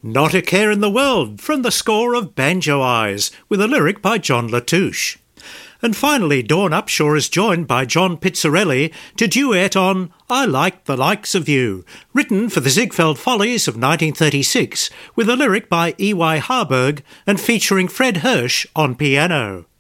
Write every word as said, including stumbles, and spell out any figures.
Not a Care in the World from the score of Banjo Eyes, with a lyric by John Latouche. And finally, Dawn Upshaw is joined by John Pizzarelli to duet on I Like the Likes of You, written for the Ziegfeld Follies of nineteen thirty-six, with a lyric by E Y Harburg and featuring Fred Hirsch on piano.